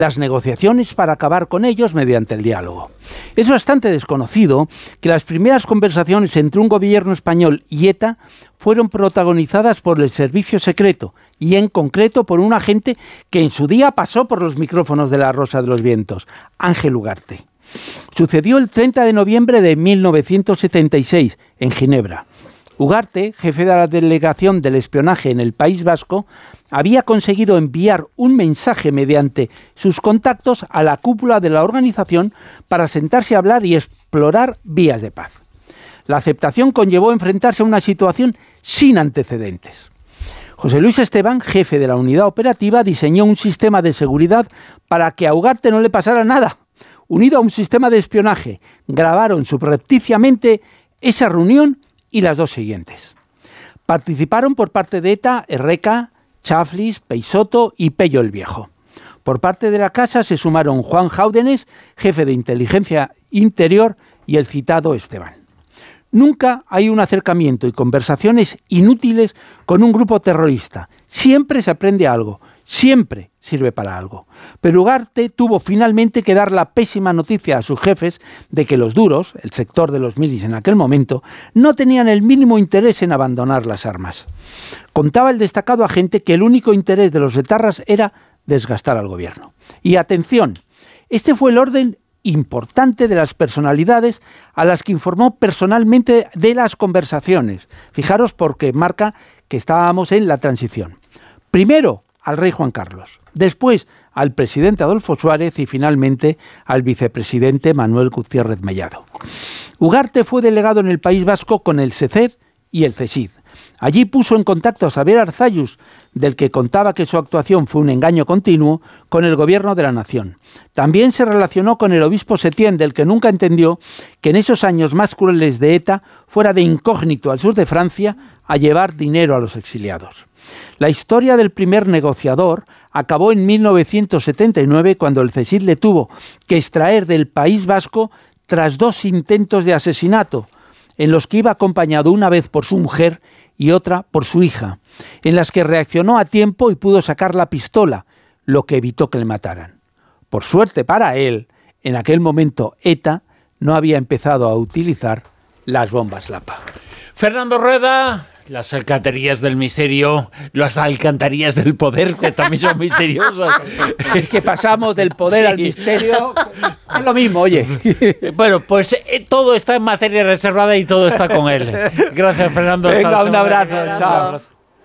las negociaciones para acabar con ellos mediante el diálogo. Es bastante desconocido que las primeras conversaciones entre un gobierno español y ETA fueron protagonizadas por el servicio secreto y en concreto por un agente que en su día pasó por los micrófonos de La Rosa de los Vientos, Ángel Ugarte. Sucedió el 30 de noviembre de 1976 en Ginebra. Ugarte, jefe de la delegación del espionaje en el País Vasco, había conseguido enviar un mensaje mediante sus contactos a la cúpula de la organización para sentarse a hablar y explorar vías de paz. La aceptación conllevó enfrentarse a una situación sin antecedentes. José Luis Esteban, jefe de la unidad operativa, diseñó un sistema de seguridad para que a Ugarte no le pasara nada. Unido a un sistema de espionaje, grabaron subrepticiamente esa reunión y las dos siguientes. Participaron por parte de ETA, Erreka, Chaflis, Peixoto y Pello el Viejo. Por parte de la casa se sumaron Juan Jáudenes, jefe de inteligencia interior, y el citado Esteban. Nunca hay un acercamiento y conversaciones inútiles con un grupo terrorista. Siempre se aprende algo, siempre sirve para algo. Pero Ugarte tuvo finalmente que dar la pésima noticia a sus jefes de que los duros, el sector de los milis en aquel momento, no tenían el mínimo interés en abandonar las armas. Contaba el destacado agente que el único interés de los etarras era desgastar al gobierno. Y atención, este fue el orden importante de las personalidades a las que informó personalmente de las conversaciones. Fijaros porque marca que estábamos en la transición. Primero, al rey Juan Carlos, después al presidente Adolfo Suárez y finalmente al vicepresidente Manuel Gutiérrez Mellado. Ugarte fue delegado en el País Vasco con el SECED y el CSID. Allí puso en contacto a Xavier Arzallus, del que contaba que su actuación fue un engaño continuo, con el gobierno de la nación. También se relacionó con el obispo Setién, del que nunca entendió que en esos años más crueles de ETA fuera de incógnito al sur de Francia a llevar dinero a los exiliados. La historia del primer negociador acabó en 1979 cuando el CSID le tuvo que extraer del País Vasco tras 2 intentos de asesinato, en los que iba acompañado una vez por su mujer y otra por su hija, en las que reaccionó a tiempo y pudo sacar la pistola, lo que evitó que le mataran. Por suerte para él, en aquel momento ETA no había empezado a utilizar las bombas Lapa. Fernando Rueda. Las alcantarillas del misterio, las alcantarillas del poder, que también son misteriosas. Es que pasamos del poder al misterio. Es lo mismo, oye. Bueno, pues todo está en materia reservada y todo está con él. Gracias, Fernando. Venga, un abrazo. Chao.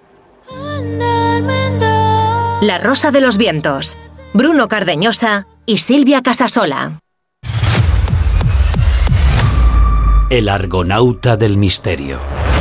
La Rosa de los Vientos. Bruno Cardeñosa y Silvia Casasola. El argonauta del misterio.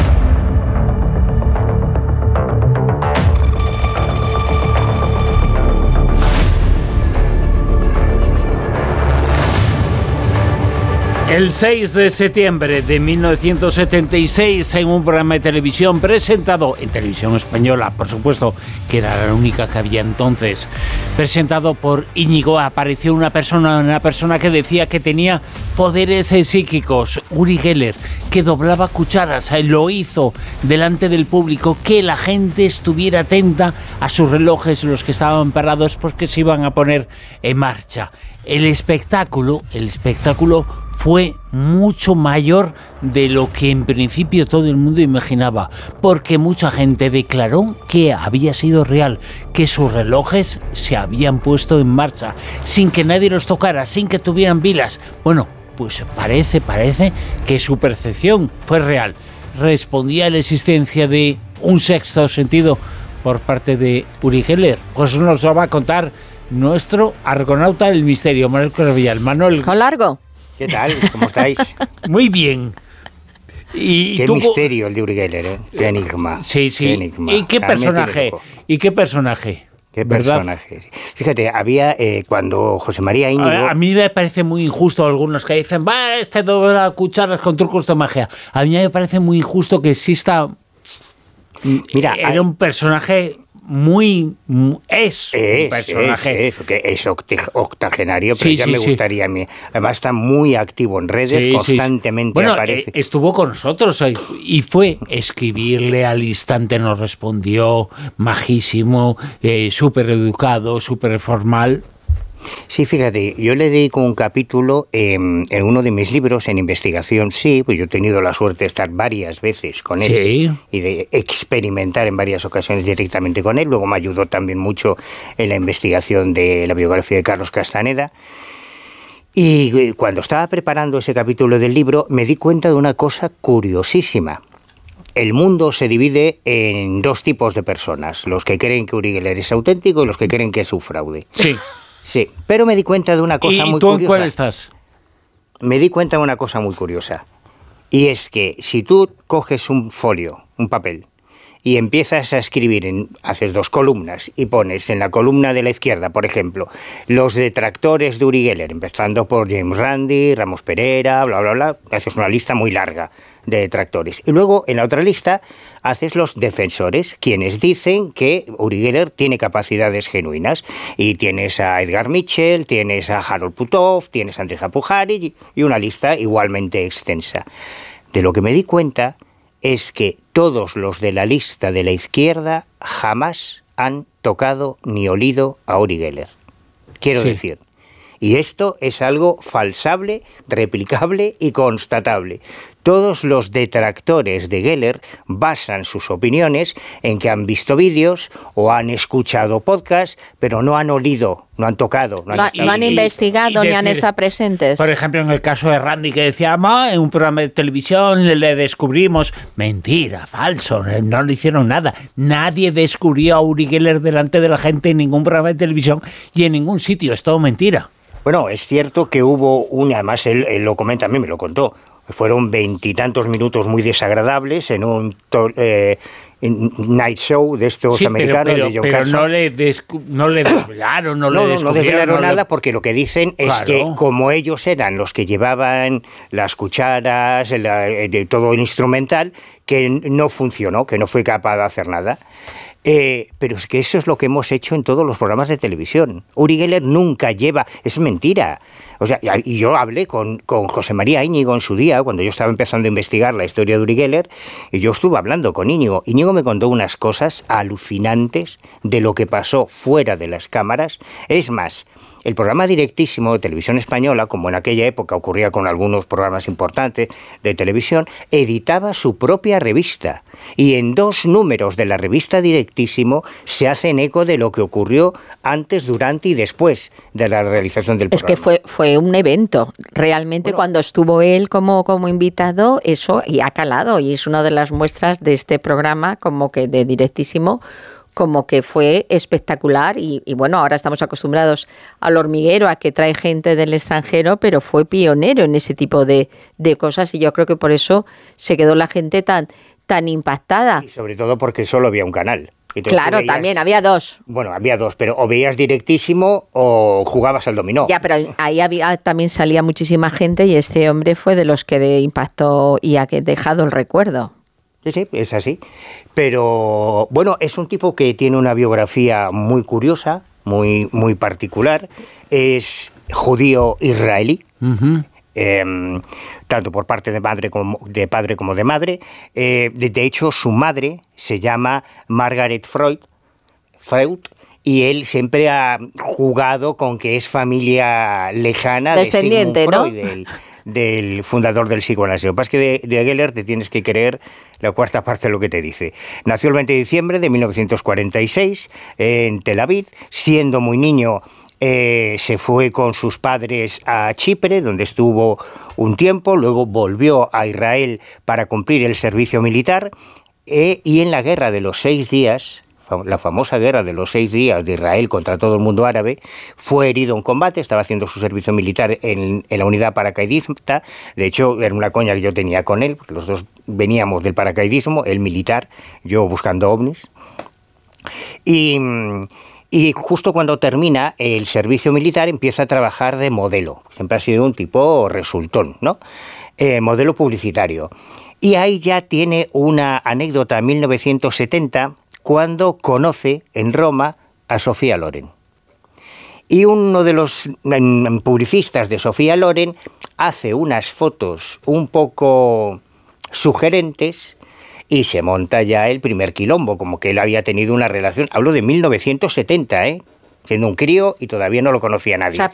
El 6 de septiembre de 1976, en un programa de televisión presentado, en televisión española, por supuesto, que era la única que había entonces, presentado por Íñigo, apareció una persona que decía que tenía poderes psíquicos, Uri Geller, que doblaba cucharas, lo hizo delante del público, que la gente estuviera atenta a sus relojes, los que estaban parados, porque se iban a poner en marcha. El espectáculo fue mucho mayor de lo que en principio todo el mundo imaginaba, porque mucha gente declaró que había sido real, que sus relojes se habían puesto en marcha, sin que nadie los tocara, sin que tuvieran vilas. Bueno, pues parece que su percepción fue real. Respondía a la existencia de un sexto sentido por parte de Uri Geller. Pues nos lo va a contar nuestro argonauta del misterio, Manuel Corvillal. Manuel. Con largo. ¿Qué tal? ¿Cómo estáis? Muy bien. Qué misterio el de Uri Geller, ¿eh? Qué enigma. Sí. Qué enigma. ¿Y qué personaje? Qué personaje. Fíjate, había cuando José María Íñigo... A mí me parece muy injusto algunos que dicen, este dobla cucharas con trucos de magia. A mí me parece muy injusto que exista... Mira, era un personaje un personaje. Que es octogenario, pero ya me gustaría a mí. Además está muy activo en redes, constantemente aparece. Estuvo con nosotros y fue escribirle al instante, nos respondió, majísimo, súper educado, súper formal. Sí, fíjate, yo le dedico un capítulo en uno de mis libros, en investigación, sí, pues yo he tenido la suerte de estar varias veces con él, sí, y de experimentar en varias ocasiones directamente con él. Luego me ayudó también mucho en la investigación de la biografía de Carlos Castaneda. Y cuando estaba preparando ese capítulo del libro, me di cuenta de una cosa curiosísima. El mundo se divide en dos tipos de personas, los que creen que Uri Geller es auténtico y los que creen que es un fraude. Sí. Sí, pero me di cuenta de una cosa muy curiosa. ¿Y tú en cuál estás? Me di cuenta de una cosa muy curiosa. Y es que si tú coges un folio, un papel, y empiezas a escribir, haces dos columnas y pones en la columna de la izquierda, por ejemplo, los detractores de Uri Geller, empezando por James Randi, Ramos Pereira, bla, bla, bla, haces una lista muy larga de detractores. Y luego en la otra lista haces los defensores, quienes dicen que Uri Geller tiene capacidades genuinas. Y tienes a Edgar Mitchell, tienes a Harold Puthoff, tienes a Andrei Hapuhari y una lista igualmente extensa. De lo que me di cuenta es que todos los de la lista de la izquierda jamás han tocado ni olido a Uri Geller. Quiero decir, y esto es algo falsable, replicable y constatable. Todos los detractores de Geller basan sus opiniones en que han visto vídeos o han escuchado podcasts, pero no han olido, no han tocado. No han investigado ni han estado presentes. Por ejemplo, en el caso de Randi, que decía, en un programa de televisión le descubrimos. Mentira, falso, no le hicieron nada. Nadie descubrió a Uri Geller delante de la gente en ningún programa de televisión y en ningún sitio, es todo mentira. Bueno, es cierto que hubo además él lo comenta, a mí me lo contó, fueron 20 y tantos minutos muy desagradables en un night show de estos americanos de John Carson. No le desvelaron, no desvelaron nada, porque lo que dicen es que como ellos eran los que llevaban las cucharas, todo el instrumental, que no funcionó, que no fue capaz de hacer nada. Pero es que eso es lo que hemos hecho en todos los programas de televisión. Uri Geller nunca lleva... Es mentira. O sea, y yo hablé con José María Íñigo en su día, cuando yo estaba empezando a investigar la historia de Uri Geller, y yo estuve hablando con Íñigo. Íñigo me contó unas cosas alucinantes de lo que pasó fuera de las cámaras. Es más, el programa directísimo de Televisión Española, como en aquella época ocurría con algunos programas importantes de televisión, editaba su propia revista. Y en 2 números de la revista Directísimo se hacen eco de lo que ocurrió antes, durante y después de la realización del programa. Es que fue un evento. Realmente cuando estuvo él como invitado, eso y ha calado. Y es una de las muestras de este programa como que de Directísimo, como que fue espectacular y bueno, ahora estamos acostumbrados al hormiguero, a que trae gente del extranjero, pero fue pionero en ese tipo de cosas y yo creo que por eso se quedó la gente tan impactada. Y sobre todo porque solo había un canal. Entonces claro, también había 2. Bueno, había 2, pero o veías Directísimo o jugabas al dominó. Ya, pero ahí también salía muchísima gente y este hombre fue de los que impactó y ha dejado el recuerdo. Sí, es así. Pero bueno, es un tipo que tiene una biografía muy curiosa, muy, muy particular. Es judío israelí, tanto por parte de padre como de madre. De hecho, su madre se llama Margaret Freud, y él siempre ha jugado con que es familia lejana descendiente, de Sigmund Freud, del fundador del psicoanálisis. Lo que pasa es que de Geller te tienes que creer la cuarta parte de lo que te dice. Nació el 20 de diciembre de 1946 en Tel Aviv. Siendo muy niño se fue con sus padres a Chipre, donde estuvo un tiempo. Luego volvió a Israel para cumplir el servicio militar. Y en la guerra de los 6 días... la famosa guerra de los 6 días de Israel contra todo el mundo árabe, fue herido en combate, estaba haciendo su servicio militar en la unidad paracaidista. De hecho, era una coña que yo tenía con él, porque los dos veníamos del paracaidismo, él militar, yo buscando ovnis. Y justo cuando termina el servicio militar empieza a trabajar de modelo. Siempre ha sido un tipo resultón, ¿no? Modelo publicitario. Y ahí ya tiene una anécdota en 1970... cuando conoce en Roma a Sofía Loren. Y uno de los publicistas de Sofía Loren hace unas fotos un poco sugerentes y se monta ya el primer quilombo, como que él había tenido una relación. Hablo de 1970, siendo un crío y todavía no lo conocía nadie. O sea,